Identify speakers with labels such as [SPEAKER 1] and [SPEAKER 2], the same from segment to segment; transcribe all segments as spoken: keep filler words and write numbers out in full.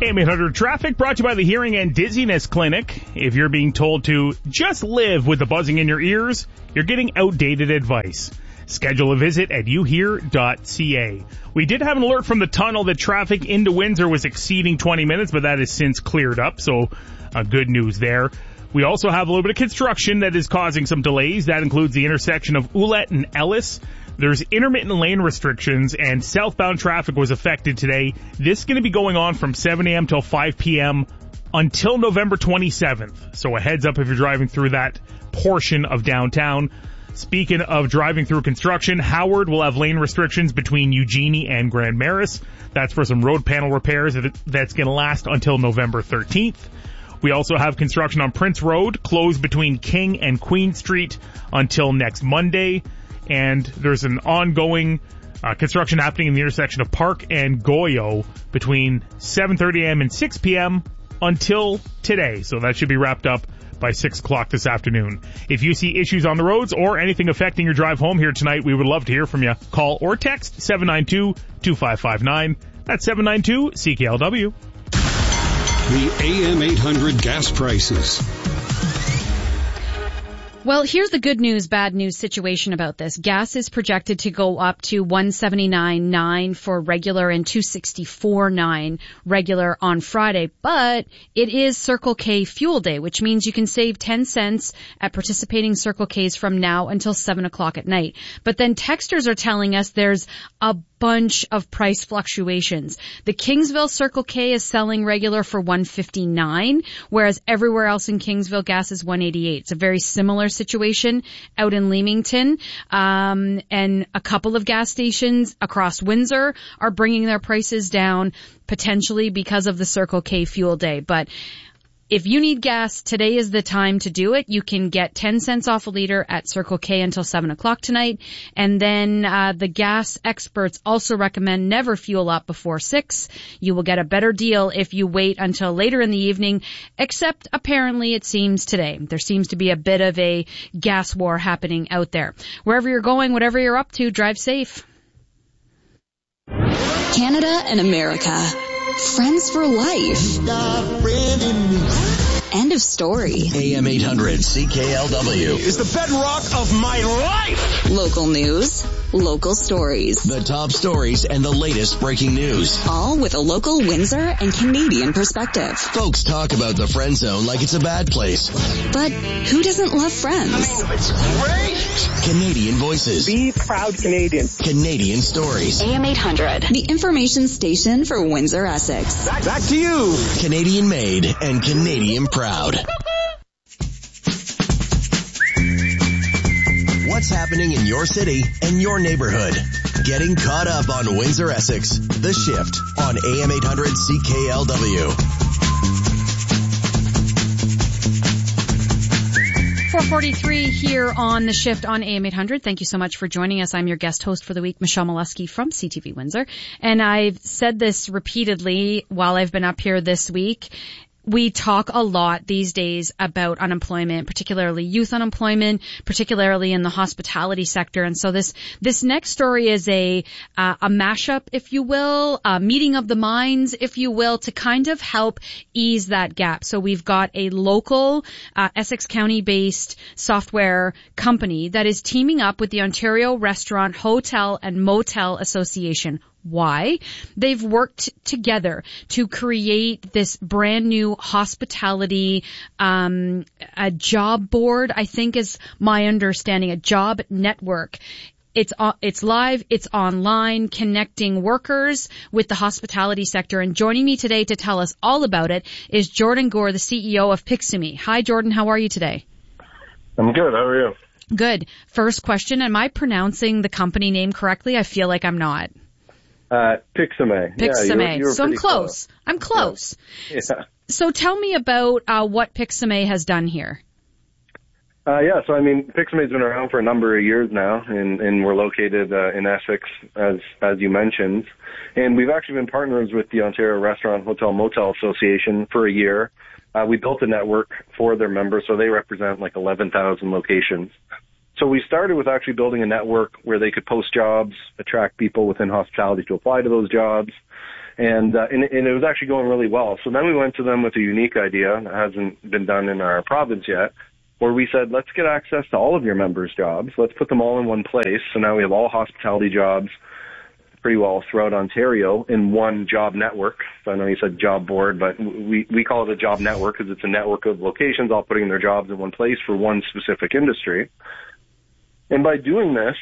[SPEAKER 1] A M eight hundred Traffic brought to you by the Hearing and Dizziness Clinic. If you're being told to just live with the buzzing in your ears, you're getting outdated advice. Schedule a visit at u hear dot c a. We did have an alert from the tunnel that traffic into Windsor was exceeding twenty minutes, but that has since cleared up, so uh, good news there. We also have a little bit of construction that is causing some delays. That includes the intersection of Ouellette and Ellis. There's intermittent lane restrictions, and southbound traffic was affected today. This is going to be going on from seven a.m. till five p.m. until November twenty-seventh. So a heads up if you're driving through that portion of downtown. Speaking of driving through construction, Howard will have lane restrictions between Eugenie and Grand Maris. That's for some road panel repairs that's going to last until November thirteenth. We also have construction on Prince Road, closed between King and Queen Street until next Monday. And there's an ongoing uh, construction happening in the intersection of Park and Goyo between seven thirty a.m. and six p.m. until today. So that should be wrapped up by six o'clock this afternoon. If you see issues on the roads or anything affecting your drive home here tonight, we would love to hear from you. Call or text seven nine two, two five five nine. That's seven nine two C K L W.
[SPEAKER 2] The A M eight hundred gas prices.
[SPEAKER 3] Well, here's the good news, bad news situation about this. Gas is projected to go up to one seventy-nine nine for regular and two sixty-four nine regular on Friday. But it is Circle K Fuel Day, which means you can save ten cents at participating Circle K's from now until seven o'clock at night. But then texters are telling us there's a bunch of price fluctuations. The Kingsville Circle K is selling regular for one fifty-nine, whereas everywhere else in Kingsville gas is one eighty-eight. It's a very similar situation out in Leamington. Um, and a couple of gas stations across Windsor are bringing their prices down, potentially because of the Circle K Fuel Day. But if you need gas, today is the time to do it. You can get ten cents off a liter at Circle K until seven o'clock tonight. And then uh the gas experts also recommend never fuel up before six. You will get a better deal if you wait until later in the evening, except apparently it seems today. There seems to be a bit of a gas war happening out there. Wherever you're going, whatever you're up to, drive safe.
[SPEAKER 4] Canada and America. Friends for life. End of story.
[SPEAKER 5] A M eight hundred C K L W
[SPEAKER 6] is the bedrock of my life.
[SPEAKER 4] Local news, local stories.
[SPEAKER 5] The top stories and the latest breaking news.
[SPEAKER 4] All with a local Windsor and Canadian perspective.
[SPEAKER 5] Folks talk about the friend zone like it's a bad place.
[SPEAKER 4] But who doesn't love Friends?
[SPEAKER 6] I mean, it's great.
[SPEAKER 5] Canadian voices.
[SPEAKER 7] Be proud Canadian.
[SPEAKER 5] Canadian stories.
[SPEAKER 4] A M eight hundred, the information station for Windsor, Essex.
[SPEAKER 6] Back, back to you.
[SPEAKER 5] Canadian made and Canadian proud. What's happening in your city and your neighborhood? Getting caught up on Windsor, Essex. The Shift on A M eight hundred C K L W.
[SPEAKER 3] four forty-three here on The Shift on A M eight hundred. Thank you so much for joining us. I'm your guest host for the week, Michelle Molesky from C T V Windsor. And I've said this repeatedly while I've been up here this week. We talk a lot these days about unemployment, particularly youth unemployment, particularly in the hospitality sector. And so this, this next story is a, uh, a mashup, if you will, a meeting of the minds, if you will, to kind of help ease that gap. So we've got a local, uh, Essex County based software company that is teaming up with the Ontario Restaurant, Hotel and Motel Association. Why? They've worked together to create this brand new hospitality, um, a job board, I think is my understanding, a job network. It's, uh, it's live, it's online, connecting workers with the hospitality sector. And joining me today to tell us all about it is Jordan Gore, the C E O of Pixame. Hi, Jordan. How are you today?
[SPEAKER 8] I'm good. How are you?
[SPEAKER 3] Good. First question. Am I pronouncing the company name correctly? I feel like I'm not.
[SPEAKER 8] Uh, Pixame.
[SPEAKER 3] Pixame.
[SPEAKER 8] Yeah, you were, you were
[SPEAKER 3] so I'm close.
[SPEAKER 8] close.
[SPEAKER 3] I'm close.
[SPEAKER 8] Yeah. yeah.
[SPEAKER 3] So tell me about uh, what Pixame has done here.
[SPEAKER 8] Uh, yeah, so I mean, Pixame's been around for a number of years now, and, and we're located uh, in Essex, as as you mentioned. And we've actually been partners with the Ontario Restaurant, Hotel, Motel Association for a year. Uh, we built a network for their members, so they represent like eleven thousand locations. So we started with actually building a network where they could post jobs, attract people within hospitality to apply to those jobs. And, uh, and, and it was actually going really well. So then we went to them with a unique idea that hasn't been done in our province yet, where we said, let's get access to all of your members' jobs. Let's put them all in one place. So now we have all hospitality jobs pretty well throughout Ontario in one job network. So I know you said job board, but we, we call it a job network because it's a network of locations all putting their jobs in one place for one specific industry. And by doing this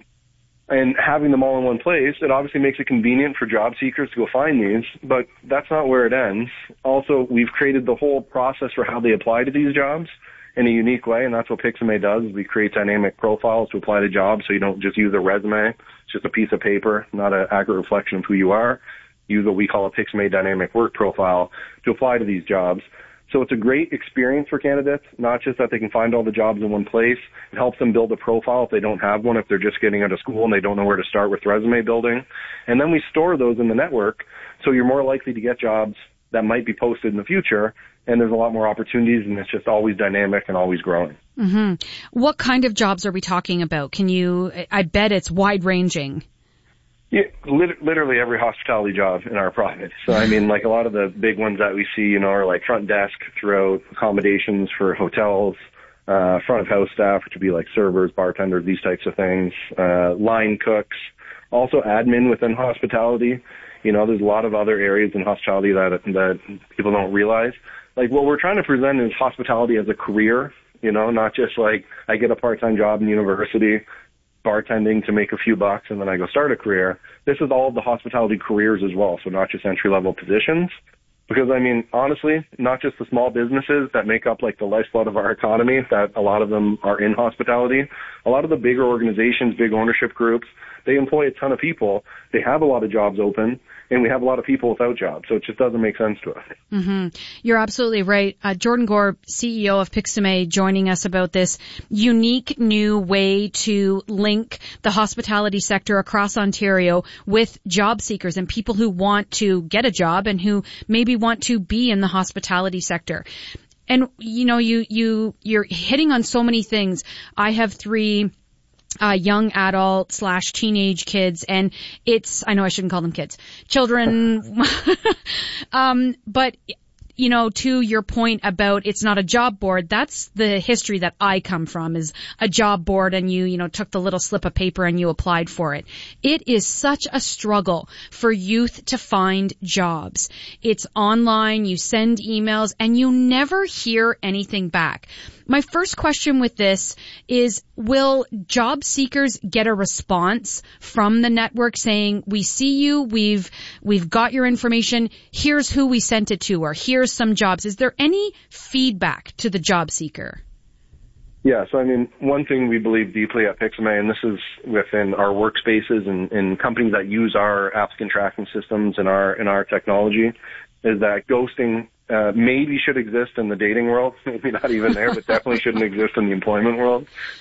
[SPEAKER 8] and having them all in one place, it obviously makes it convenient for job seekers to go find these, but that's not where it ends. Also, we've created the whole process for how they apply to these jobs in a unique way, and that's what Pixame does. Is we create dynamic profiles to apply to jobs, so you don't just use a resume. It's just a piece of paper, not an accurate reflection of who you are. Use what we call a Pixame dynamic work profile to apply to these jobs. So it's a great experience for candidates, not just that they can find all the jobs in one place. It helps them build a profile if they don't have one, if they're just getting out of school and they don't know where to start with resume building. And then we store those in the network, so you're more likely to get jobs that might be posted in the future, and there's a lot more opportunities, and it's just always dynamic and always growing.
[SPEAKER 3] Mm-hmm. What kind of jobs are we talking about? Can you, I bet it's wide-ranging.
[SPEAKER 8] Yeah, lit- literally every hospitality job in our province. So, I mean, like a lot of the big ones that we see, you know, are like front desk throughout accommodations for hotels, uh, front of house staff, which would be like servers, bartenders, these types of things, uh, line cooks, also admin within hospitality. You know, there's a lot of other areas in hospitality that that people don't realize. Like, what we're trying to present is hospitality as a career, you know, not just like I get a part-time job in university, bartending to make a few bucks, and then I go start a career. This is all of the hospitality careers as well, so not just entry-level positions. Because, I mean, honestly, not just the small businesses that make up, like, the lifeblood of our economy, that a lot of them are in hospitality. A lot of the bigger organizations, big ownership groups, they employ a ton of people. They have a lot of jobs open, and we have a lot of people without jobs, so it just doesn't make sense to us.
[SPEAKER 3] Mm-hmm. You're absolutely right. Uh, Jordan Gore, C E O of Pixame, joining us about this unique new way to link the hospitality sector across Ontario with job seekers and people who want to get a job and who maybe want to be in the hospitality sector. And, you know, you, you, you're hitting on so many things. I have three Uh, young adult slash teenage kids, and it's, I know I shouldn't call them kids, children, um, but, you know, to your point about it's not a job board, that's the history that I come from, is a job board and you, you know, took the little slip of paper and you applied for it. It is such a struggle for youth to find jobs. It's online, you send emails, and you never hear anything back. My first question with this is, will job seekers get a response from the network saying, we see you, we've, we've got your information, here's who we sent it to, or here's some jobs? Is there any feedback to the job seeker?
[SPEAKER 8] Yeah, so I mean, one thing we believe deeply at Pixame, and this is within our workspaces and, and companies that use our applicant tracking systems and our, and our technology, is that ghosting Uh, maybe should exist in the dating world, maybe not even there, but definitely shouldn't exist in the employment world.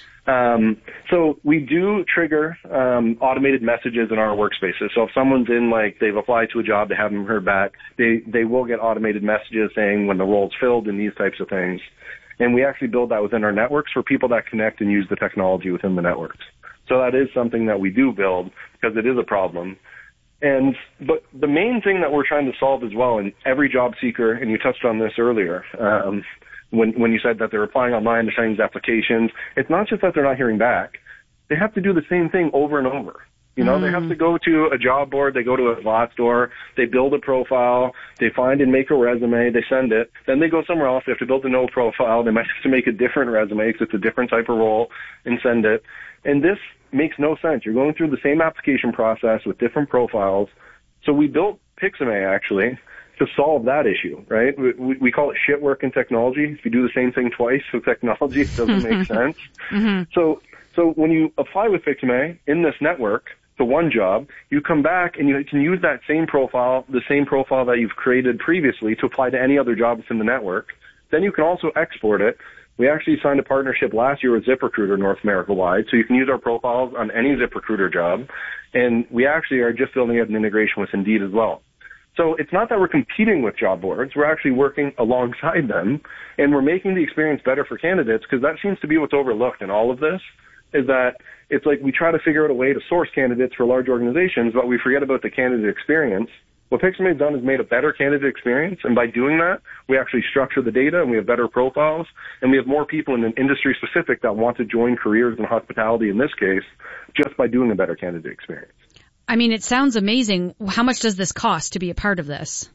[SPEAKER 8] Um, so we do trigger um, automated messages in our workspaces. So if someone's in, like, they've applied to a job, they haven't heard back, they, they will get automated messages saying when the role's filled and these types of things. And we actually build that within our networks for people that connect and use the technology within the networks. So that is something that we do build because it is a problem. And, but the main thing that we're trying to solve as well, and every job seeker, and you touched on this earlier, um, when, when you said that they're applying online, they're sending these applications, it's not just that they're not hearing back. They have to do the same thing over and over. You know, mm. they have to go to a job board, they go to a Glassdoor, they build a profile, they find and make a resume, they send it, then they go somewhere else, they have to build a no profile, they might have to make a different resume because it's a different type of role, and send it. And this makes no sense. You're going through the same application process with different profiles. So we built Pixame, actually, to solve that issue, right? We, we call it shit work in technology. If you do the same thing twice with technology, it doesn't make sense. Mm-hmm. So, so when you apply with Pixame in this network to one job, you come back and you can use that same profile, the same profile that you've created previously, to apply to any other jobs in the network. Then you can also export it. We actually signed a partnership last year with ZipRecruiter North America-wide, so you can use our profiles on any ZipRecruiter job. And we actually are just building out an integration with Indeed as well. So it's not that we're competing with job boards. We're actually working alongside them, and we're making the experience better for candidates, because that seems to be what's overlooked in all of this, is that it's like we try to figure out a way to source candidates for large organizations, but we forget about the candidate experience. What Pixamate's done is made a better candidate experience, and by doing that, we actually structure the data, and we have better profiles, and we have more people in an industry specific that want to join careers in hospitality in this case, just by doing a better candidate experience.
[SPEAKER 3] I mean, it sounds amazing. How much does this cost to be a part of this?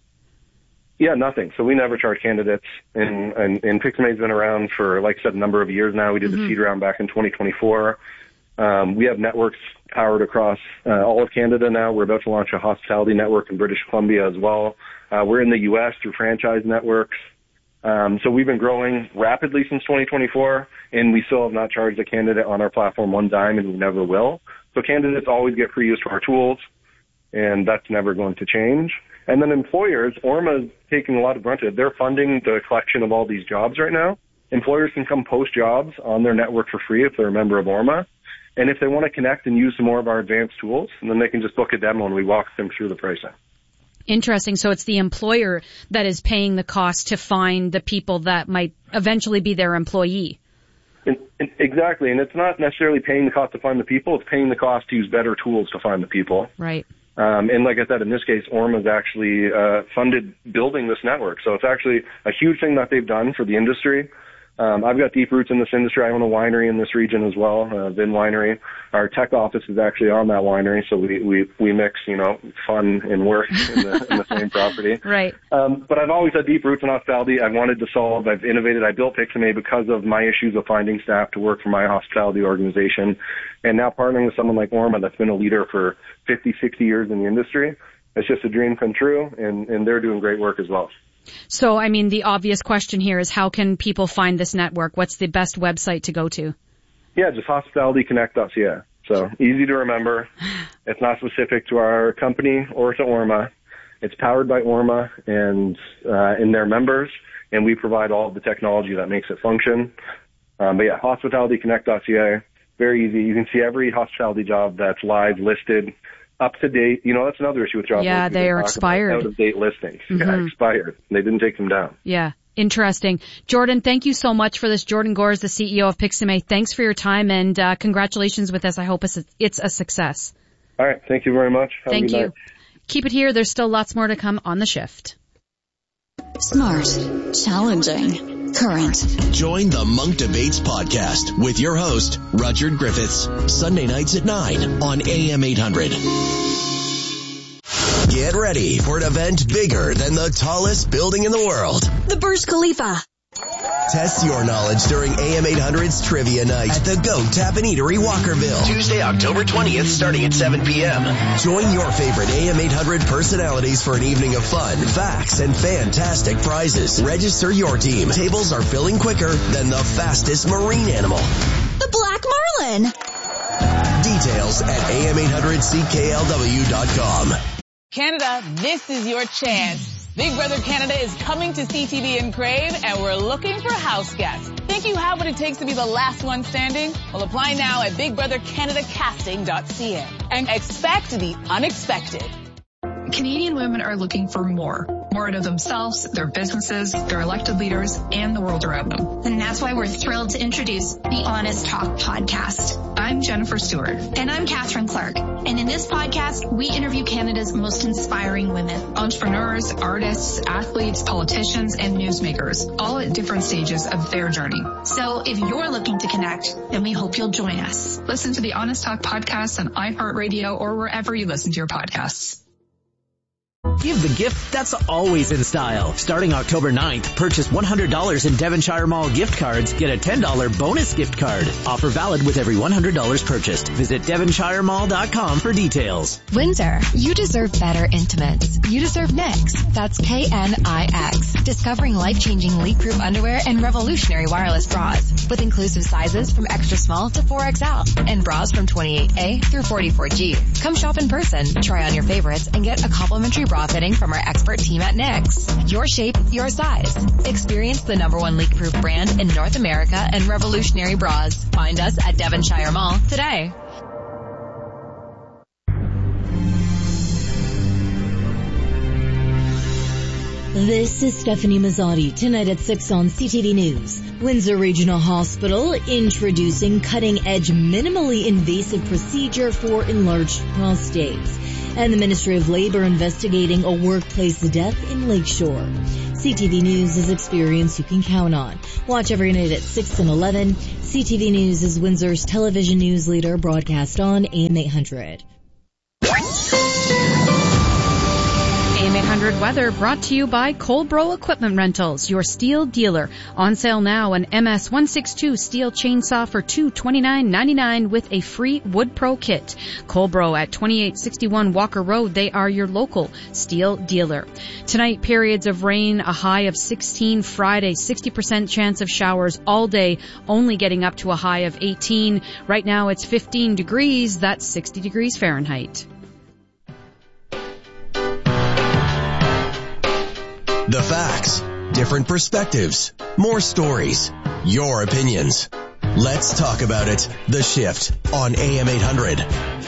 [SPEAKER 8] Yeah, nothing. So we never charge candidates, and, and, and Pixamate's been around for, like I said, a number of years now. We did mm-hmm. the seed round back in twenty twenty-four. Um, we have networks powered across uh, all of Canada now. We're about to launch a hospitality network in British Columbia as well. Uh, we're in the U S through franchise networks. Um, so we've been growing rapidly since twenty twenty-four, and we still have not charged a candidate on our platform one dime, and we never will. So candidates always get free use of our tools, and that's never going to change. And then employers, Orma is taking a lot of brunt of it. They're funding the collection of all these jobs right now. Employers can come post jobs on their network for free if they're a member of Orma. And if they want to connect and use some more of our advanced tools, then they can just book a demo and we walk them through the pricing.
[SPEAKER 3] Interesting. So it's the employer that is paying the cost to find the people that might eventually be their employee.
[SPEAKER 8] And, and exactly. And it's not necessarily paying the cost to find the people. It's paying the cost to use better tools to find the people.
[SPEAKER 3] Right.
[SPEAKER 8] Um, and like I said, in this case, Orma's actually uh, funded building this network. So it's actually a huge thing that they've done for the industry. Um, I've got deep roots in this industry. I own a winery in this region as well, uh, Vin Winery. Our tech office is actually on that winery, so we we, we mix, you know, fun and work in the, in the same property.
[SPEAKER 3] Right.
[SPEAKER 8] Um, but I've always had deep roots in hospitality. I've wanted to solve. I've innovated. I built Pixamate because of my issues of finding staff to work for my hospitality organization. And now partnering with someone like Orma that's been a leader for fifty, sixty years in the industry, it's just a dream come true, and, and they're doing great work as well.
[SPEAKER 3] So, I mean, the obvious question here is how can people find this network? What's the best website to go to?
[SPEAKER 8] Yeah, just hospitality connect dot c a. So easy to remember. It's not specific to our company or to Orma. It's powered by Orma and uh, and their members, and we provide all of the technology that makes it function. Um, but yeah, hospitality connect dot c a, very easy. You can see every hospitality job that's live, listed, up to date. You know, that's another issue with job
[SPEAKER 3] Yeah,
[SPEAKER 8] listings.
[SPEAKER 3] they are expired.
[SPEAKER 8] Out of date listings.
[SPEAKER 3] Mm-hmm.
[SPEAKER 8] Yeah, expired. They didn't take them down.
[SPEAKER 3] Yeah, interesting. Jordan, thank you so much for this. Jordan Gore is the C E O of Pixamate. Thanks for your time, and uh, congratulations with this. I hope it's a, it's a success.
[SPEAKER 8] All right. Thank you very much. Have
[SPEAKER 3] thank
[SPEAKER 8] a good
[SPEAKER 3] you.
[SPEAKER 8] night.
[SPEAKER 3] Keep it here. There's still lots more to come on The Shift.
[SPEAKER 4] Smart, challenging, current.
[SPEAKER 5] Join the Monk Debates podcast with your host, Rudyard Griffiths, Sunday nights at nine on A M eight hundred. Get ready for an event bigger than the tallest building in the world.
[SPEAKER 4] The Burj Khalifa.
[SPEAKER 5] Test your knowledge during A M eight hundred's Trivia Night at the Goat Tap and Eatery, Walkerville. Tuesday, October twentieth, starting at seven p.m. Join your favorite A M eight hundred personalities for an evening of fun, facts, and fantastic prizes. Register your team. Tables are filling quicker than the fastest marine animal.
[SPEAKER 4] The Black Marlin.
[SPEAKER 5] Details at A M eight hundred C K L W dot com.
[SPEAKER 7] Canada, this is your chance. Big Brother Canada is coming to C T V and Crave, and we're looking for house guests. Think you have what it takes to be the last one standing? Well, apply now at big brother canada casting dot c a and expect the unexpected.
[SPEAKER 9] Canadian women are looking for more. More out of themselves, their businesses, their elected leaders, and the world around them.
[SPEAKER 10] And that's why we're thrilled to introduce the Honest Talk podcast.
[SPEAKER 9] I'm Jennifer Stewart.
[SPEAKER 10] And I'm Catherine Clark. And in this podcast, we interview Canada's most inspiring women.
[SPEAKER 9] Entrepreneurs, artists, athletes, politicians, and newsmakers, all at different stages of their journey.
[SPEAKER 10] So if you're looking to connect, then we hope you'll join us.
[SPEAKER 9] Listen to the Honest Talk podcast on iHeartRadio or wherever you listen to your podcasts.
[SPEAKER 11] Give the gift that's always in style. Starting October ninth, purchase one hundred dollars in Devonshire Mall gift cards, get a ten dollars bonus gift card. Offer valid with every one hundred dollars purchased. Visit devonshire mall dot com for details.
[SPEAKER 12] Windsor, you deserve better intimates. You deserve Knix. That's K N I X. Discovering life-changing leak-proof underwear and revolutionary wireless bras. With inclusive sizes from extra small to four X L. And bras from twenty-eight A through forty-four G. Come shop in person, try on your favorites, and get a complimentary bra fitting from our expert team at Knix. Your shape, your size. Experience the number one leak-proof brand in North America and revolutionary bras. Find us at Devonshire Mall today.
[SPEAKER 13] This is Stephanie Mazzotti, tonight at six on C T V News. Windsor Regional Hospital introducing cutting-edge minimally invasive procedure for enlarged prostates. And the Ministry of Labor investigating a workplace death in Lakeshore. C T V News is experience you can count on. Watch every night at six and eleven. C T V News is Windsor's television news leader, broadcast on A M eight hundred.
[SPEAKER 3] A M eight hundred weather brought to you by Colbro Equipment Rentals, your steel dealer. On sale now, an M S one sixty-two steel chainsaw for two hundred twenty-nine ninety-nine with a free Wood Pro kit. Colbro at twenty-eight sixty-one Walker Road. They are your local steel dealer. Tonight, periods of rain, a high of sixteen. Friday, sixty percent chance of showers all day, only getting up to a high of eighteen. Right now, it's fifteen degrees. That's sixty degrees Fahrenheit.
[SPEAKER 5] The facts, different perspectives, more stories, your opinions. Let's talk about it. The Shift on A M eight hundred.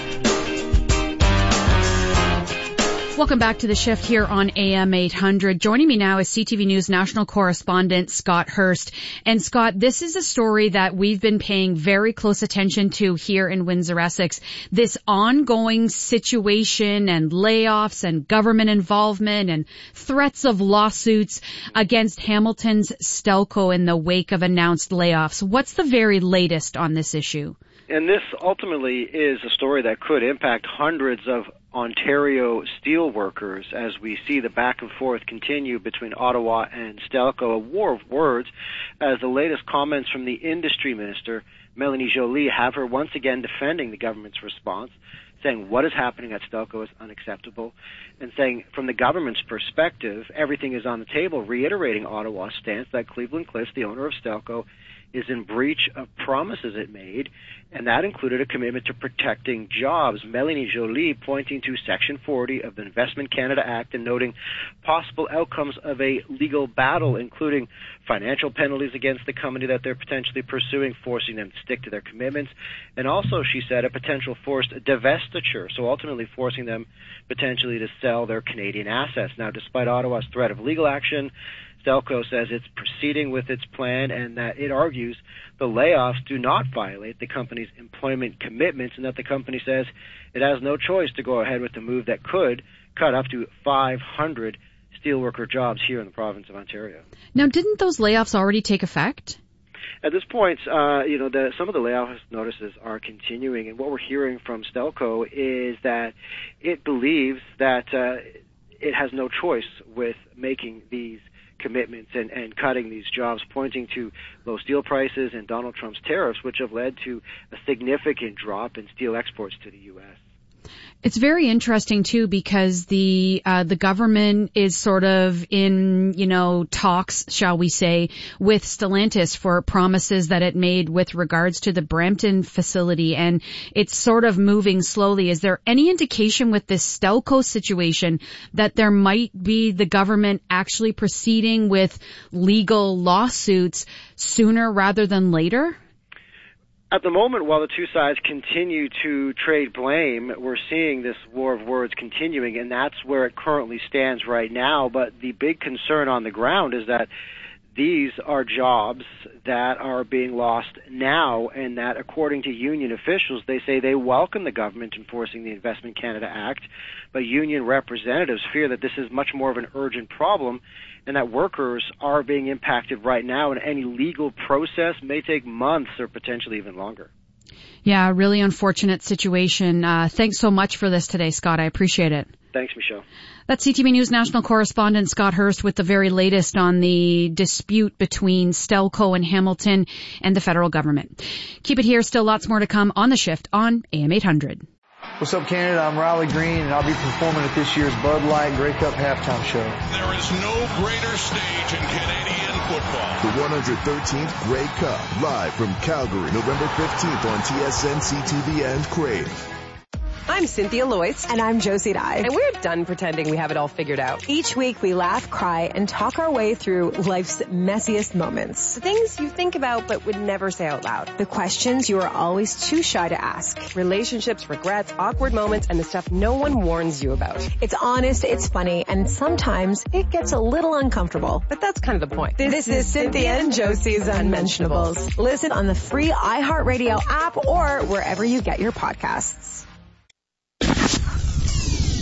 [SPEAKER 3] Welcome back to The Shift here on A M eight hundred. Joining me now is C T V News national correspondent Scott Hurst. And Scott, this is a story that we've been paying very close attention to here in Windsor-Essex. This ongoing situation and layoffs and government involvement and threats of lawsuits against Hamilton's Stelco in the wake of announced layoffs. What's the very latest on this issue?
[SPEAKER 14] And this ultimately is a story that could impact hundreds of Ontario steel workers as we see the back and forth continue between Ottawa and Stelco, a war of words, as the latest comments from the industry minister, Melanie Joly, have her once again defending the government's response, saying what is happening at Stelco is unacceptable, and saying from the government's perspective, everything is on the table, reiterating Ottawa's stance that Cleveland Cliffs, the owner of Stelco, is in breach of promises it made, and that included a commitment to protecting jobs. Melanie Joly pointing to Section forty of the Investment Canada Act and noting possible outcomes of a legal battle, including financial penalties against the company that they're potentially pursuing, forcing them to stick to their commitments, and also, she said, a potential forced divestiture, so ultimately forcing them potentially to sell their Canadian assets. Now, despite Ottawa's threat of legal action, Stelco says it's proceeding with its plan and that it argues the layoffs do not violate the company's employment commitments and that the company says it has no choice to go ahead with the move that could cut up to five hundred steelworker jobs here in the province of Ontario.
[SPEAKER 3] Now, didn't those layoffs already take effect?
[SPEAKER 14] At this point, uh, you know, the, some of the layoff notices are continuing, and what we're hearing from Stelco is that it believes that uh, it has no choice with making these commitments and, and cutting these jobs, pointing to low steel prices and Donald Trump's tariffs, which have led to a significant drop in steel exports to the U S.
[SPEAKER 3] It's very interesting too because the uh the government is sort of in, you know, talks, shall we say, with Stellantis for promises that it made with regards to the Brampton facility, and it's sort of moving slowly. Is there any indication with this Stelco situation that there might be the government actually proceeding with legal lawsuits sooner rather than later?
[SPEAKER 14] At the moment, while the two sides continue to trade blame, we're seeing this war of words continuing, and that's where it currently stands right now. But the big concern on the ground is that these are jobs that are being lost now, and that according to union officials, they say they welcome the government enforcing the Investment Canada Act, but union representatives fear that this is much more of an urgent problem and that workers are being impacted right now, and any legal process may take months or potentially even longer.
[SPEAKER 3] Yeah, really unfortunate situation. Uh, thanks so much for this today, Scott. I appreciate it.
[SPEAKER 14] Thanks, Michelle.
[SPEAKER 3] That's C T V News national correspondent Scott Hurst with the very latest on the dispute between Stelco and Hamilton and the federal government. Keep it here. Still lots more to come on The Shift on A M eight hundred.
[SPEAKER 15] What's up, Canada? I'm Riley Green, and I'll be performing at this year's Bud Light Grey Cup halftime show.
[SPEAKER 16] There is no greater stage in Canadian football.
[SPEAKER 17] The one hundred thirteenth Grey Cup, live from Calgary, November fifteenth on T S N, C T V, and Crave.
[SPEAKER 18] I'm Cynthia Loyce.
[SPEAKER 19] And I'm Josie Dye.
[SPEAKER 18] And we're done pretending we have it all figured out.
[SPEAKER 19] Each week we laugh, cry, and talk our way through life's messiest moments.
[SPEAKER 18] The things you think about but would never say out loud.
[SPEAKER 19] The questions you are always too shy to ask.
[SPEAKER 18] Relationships, regrets, awkward moments, and the stuff no one warns you about.
[SPEAKER 19] It's honest, it's funny, and sometimes it gets a little uncomfortable.
[SPEAKER 18] But that's kind of the point.
[SPEAKER 19] This, this is Cynthia and Josie's Unmentionables. Listen on the free iHeartRadio app or wherever you get your podcasts.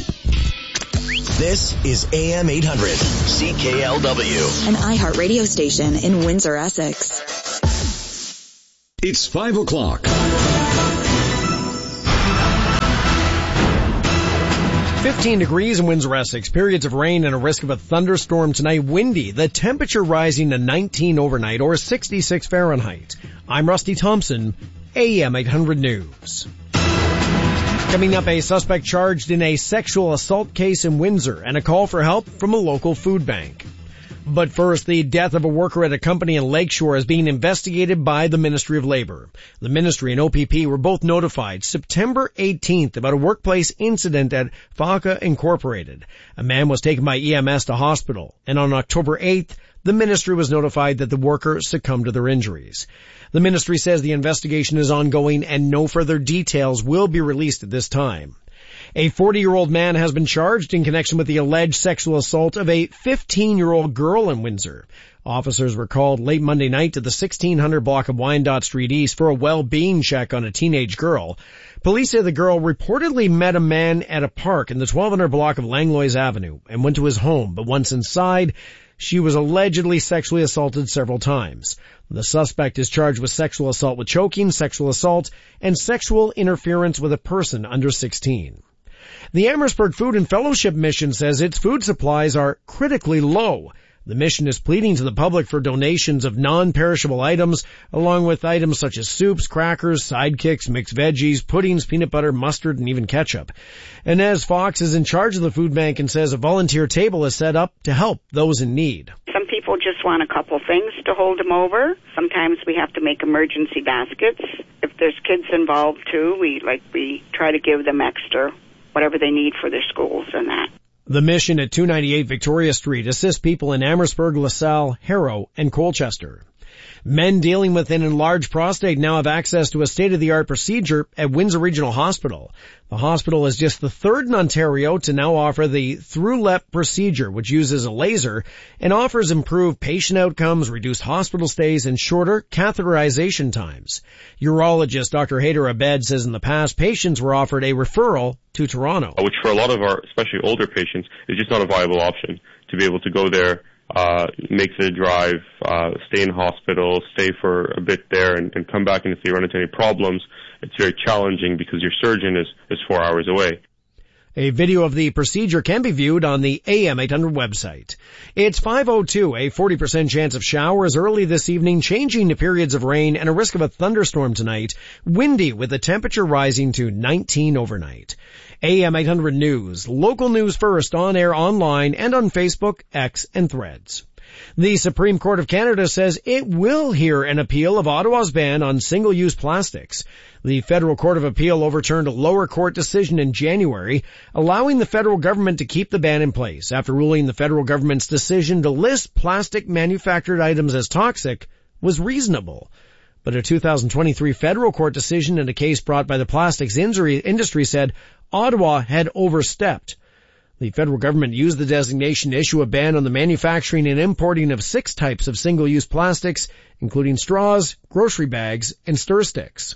[SPEAKER 5] This is A M eight hundred, C K L W.
[SPEAKER 4] An iHeart radio station in Windsor, Essex.
[SPEAKER 2] It's five o'clock.
[SPEAKER 20] fifteen degrees in Windsor, Essex. Periods of rain and a risk of a thunderstorm tonight. Windy. The temperature rising to nineteen overnight or sixty-six Fahrenheit. I'm Rusty Thompson, A M eight hundred News. Coming up, a suspect charged in a sexual assault case in Windsor and a call for help from a local food bank. But first, the death of a worker at a company in Lakeshore is being investigated by the Ministry of Labor. The ministry and O P P were both notified September eighteenth about a workplace incident at Faca Incorporated. A man was taken by E M S to hospital, and on October eighth, the ministry was notified that the worker succumbed to their injuries. The ministry says the investigation is ongoing and no further details will be released at this time. A forty-year-old man has been charged in connection with the alleged sexual assault of a fifteen-year-old girl in Windsor. Officers were called late Monday night to the sixteen hundred block of Wyandotte Street East for a well-being check on a teenage girl. Police say the girl reportedly met a man at a park in the twelve hundred block of Langlois Avenue and went to his home, but once inside, she was allegedly sexually assaulted several times. The suspect is charged with sexual assault with choking, sexual assault, and sexual interference with a person under sixteen. The Amherstburg Food and Fellowship Mission says its food supplies are critically low. The mission is pleading to the public for donations of non-perishable items, along with items such as soups, crackers, sidekicks, mixed veggies, puddings, peanut butter, mustard, and even ketchup. Inez Fox is in charge of the food bank and says a volunteer table is set up to help those in need.
[SPEAKER 21] Some people just want a couple things to hold them over. Sometimes we have to make emergency baskets. If there's kids involved too, we like we try to give them extra, whatever they need for their schools and that.
[SPEAKER 20] The mission at two ninety-eight Victoria Street assists people in Amherstburg, LaSalle, Harrow, and Colchester. Men dealing with an enlarged prostate now have access to a state-of-the-art procedure at Windsor Regional Hospital. The hospital is just the third in Ontario to now offer the ThruLep procedure, which uses a laser and offers improved patient outcomes, reduced hospital stays, and shorter catheterization times. Urologist Doctor Haider Abed says in the past, patients were offered a referral to Toronto.
[SPEAKER 22] Which for a lot of our, especially older patients, is just not a viable option to be able to go there, uh, make the drive, uh, stay in hospital, stay for a bit there and, and come back, and if they run into any problems, it's very challenging because your surgeon is, is four hours away.
[SPEAKER 20] A video of the procedure can be viewed on the A M eight hundred website. It's five oh two, a forty percent chance of showers early this evening, changing to periods of rain and a risk of a thunderstorm tonight. Windy with the temperature rising to nineteen overnight. A M eight hundred News, local news first, on air, online, and on Facebook, X, and Threads. The Supreme Court of Canada says it will hear an appeal of Ottawa's ban on single-use plastics. The Federal Court of Appeal overturned a lower court decision in January, allowing the federal government to keep the ban in place after ruling the federal government's decision to list plastic manufactured items as toxic was reasonable. But a two thousand twenty-three federal court decision in a case brought by the plastics industry said Ottawa had overstepped. The federal government used the designation to issue a ban on the manufacturing and importing of six types of single-use plastics, including straws, grocery bags, and stir sticks.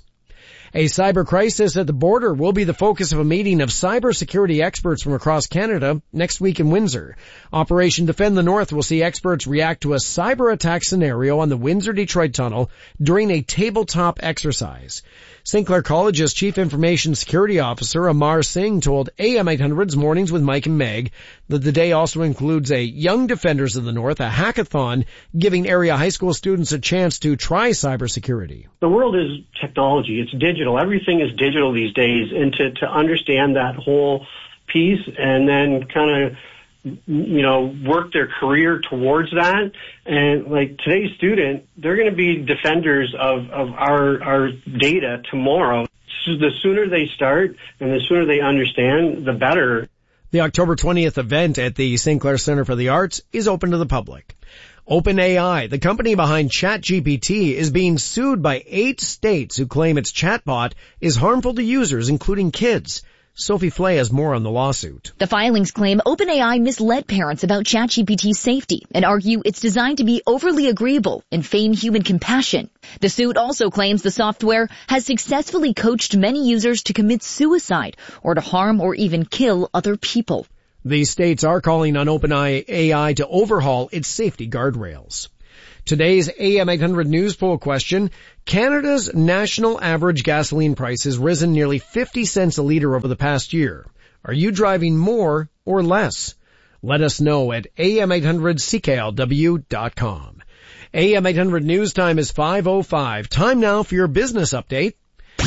[SPEAKER 20] A cyber crisis at the border will be the focus of a meeting of cybersecurity experts from across Canada next week in Windsor. Operation Defend the North will see experts react to a cyber attack scenario on the Windsor-Detroit Tunnel during a tabletop exercise. Saint Clair College's Chief Information Security Officer Amar Singh told A M eight hundred's Mornings with Mike and Meg that the day also includes a Young Defenders of the North, a hackathon, giving area high school students a chance to try cybersecurity.
[SPEAKER 23] The world is technology. It's digital. Everything is digital these days. And to, to understand that whole piece and then kind of, you know, work their career towards that. And like today's student, they're going to be defenders of, of our, our data tomorrow. So the sooner they start and the sooner they understand, the better.
[SPEAKER 20] The October twentieth event at the Saint Clair Center for the Arts is open to the public. OpenAI, the company behind ChatGPT, is being sued by eight states who claim its chatbot is harmful to users, including kids. Sophie Flay has more on the lawsuit.
[SPEAKER 24] The filings claim OpenAI misled parents about ChatGPT's safety and argue it's designed to be overly agreeable and feign human compassion. The suit also claims the software has successfully coached many users to commit suicide or to harm or even kill other people.
[SPEAKER 20] These states are calling on OpenAI to overhaul its safety guardrails. Today's A M eight hundred News Poll question, Canada's national average gasoline price has risen nearly fifty cents a litre over the past year. Are you driving more or less? Let us know at A M eight hundred C K L W dot com. A M eight hundred News Time is five oh five. Time now for your business update.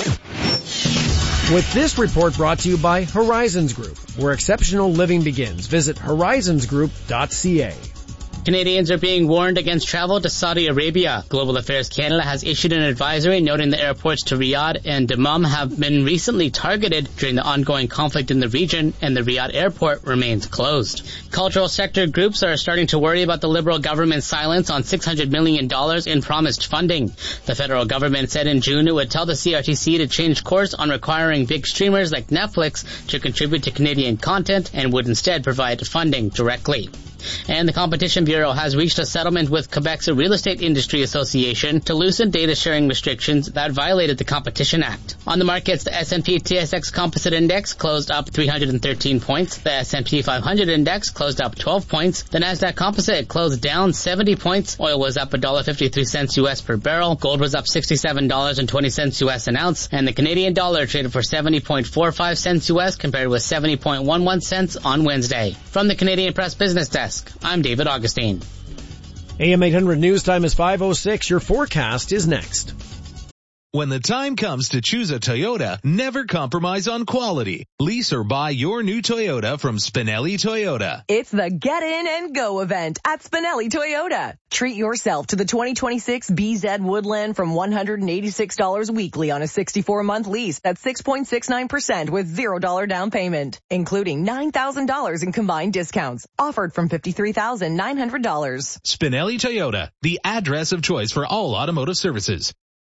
[SPEAKER 20] With this report brought to you by Horizons Group, where exceptional living begins. Visit horizons group dot c a.
[SPEAKER 1] Canadians are being warned against travel to Saudi Arabia. Global Affairs Canada has issued an advisory noting the airports to Riyadh and Dammam have been recently targeted during the ongoing conflict in the region, and the Riyadh airport remains closed. Cultural sector groups are starting to worry about the Liberal government's silence on six hundred million dollars in promised funding. The federal government said in June it would tell the C R T C to change course on requiring big streamers like Netflix to contribute to Canadian content and would instead provide funding directly. And the Competition Bureau has reached a settlement with Quebec's Real Estate Industry Association to loosen data sharing restrictions that violated the Competition Act. On the markets, the S and P T S X Composite Index closed up three hundred thirteen points. The S and P five hundred Index closed up twelve points. The Nasdaq Composite closed down seventy points. Oil was up one dollar fifty-three U S per barrel. Gold was up sixty-seven dollars and twenty cents U S an ounce. And the Canadian dollar traded for seventy point four five cents U S compared with seventy point one one cents on Wednesday. From the Canadian Press Business Desk, I'm David Augustine.
[SPEAKER 20] A M eight hundred News Time is five oh six. Your forecast is next.
[SPEAKER 6] When the time comes to choose a Toyota, never compromise on quality. Lease or buy your new Toyota from Spinelli Toyota.
[SPEAKER 19] It's the Get In and Go event at Spinelli Toyota. Treat yourself to the twenty twenty-six B Z Woodland from one hundred eighty-six dollars weekly on a sixty-four month lease at six point six nine percent with zero dollars down payment, including nine thousand dollars in combined discounts, offered from fifty-three thousand nine hundred dollars.
[SPEAKER 6] Spinelli Toyota, the address of choice for all automotive services.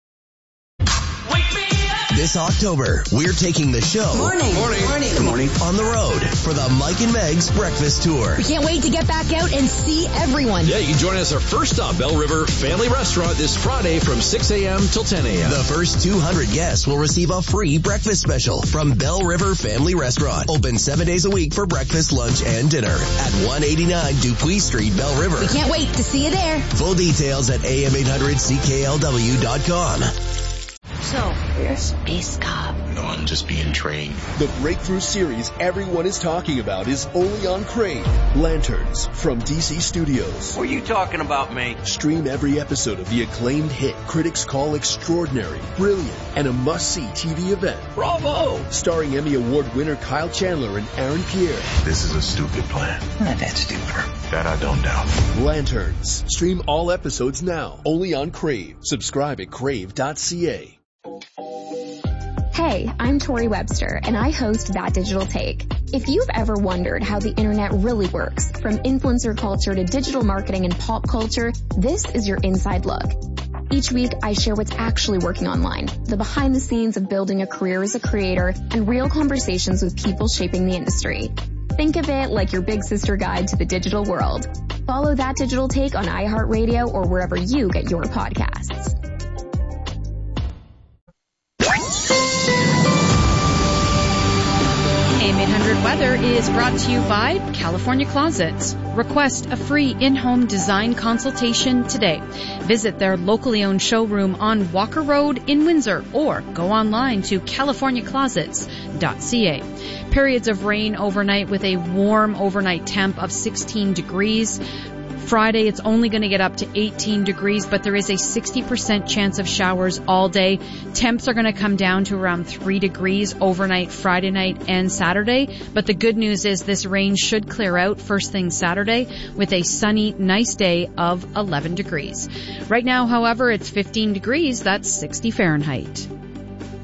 [SPEAKER 5] This October, we're taking the show.
[SPEAKER 7] Morning. Morning. Morning.
[SPEAKER 5] Good morning. On the road for the Mike and Meg's Breakfast Tour.
[SPEAKER 7] We can't wait to get back out and see everyone.
[SPEAKER 8] Yeah, you can join us our first stop, Bell River Family Restaurant this Friday from six a.m. till ten a.m.
[SPEAKER 5] The first two hundred guests will receive a free breakfast special from Bell River Family Restaurant. Open seven days a week for breakfast, lunch, and dinner at one eighty-nine Dupuis Street, Bell River.
[SPEAKER 7] We can't wait to see you there.
[SPEAKER 5] Full details at A M eight hundred C K L W dot com.
[SPEAKER 7] So, you're a space cop.
[SPEAKER 25] No, I'm just being trained.
[SPEAKER 26] The breakthrough series everyone is talking about is only on Crave. Lanterns from D C Studios.
[SPEAKER 27] What are you talking about, mate?
[SPEAKER 26] Stream every episode of the acclaimed hit critics call extraordinary, brilliant, and a must-see T V event.
[SPEAKER 27] Bravo!
[SPEAKER 26] Starring Emmy Award winner Kyle Chandler and Aaron Pierre.
[SPEAKER 25] This is a stupid plan.
[SPEAKER 27] Not that stupid.
[SPEAKER 25] That I don't doubt.
[SPEAKER 26] Lanterns. Stream all episodes now. Only on Crave. Subscribe at crave dot c a.
[SPEAKER 28] Hey, I'm Tori Webster, and I host That Digital Take. If you've ever wondered how the internet really works, from influencer culture to digital marketing and pop culture, this is your inside look. Each week, I share what's actually working online, the behind the scenes of building a career as a creator, and real conversations with people shaping the industry. Think of it like your big sister guide to the digital world. Follow That Digital Take on iHeartRadio or wherever you get your podcasts.
[SPEAKER 3] A M eight hundred Weather is brought to you by California Closets. Request a free in-home design consultation today. Visit their locally owned showroom on Walker Road in Windsor or go online to california closets dot c a. Periods of rain overnight with a warm overnight temp of sixteen degrees. Friday, it's only going to get up to eighteen degrees, but there is a sixty percent chance of showers all day. Temps are going to come down to around three degrees overnight Friday night and Saturday. But the good news is this rain should clear out first thing Saturday with a sunny, nice day of eleven degrees. Right now, however, it's fifteen degrees. That's sixty Fahrenheit.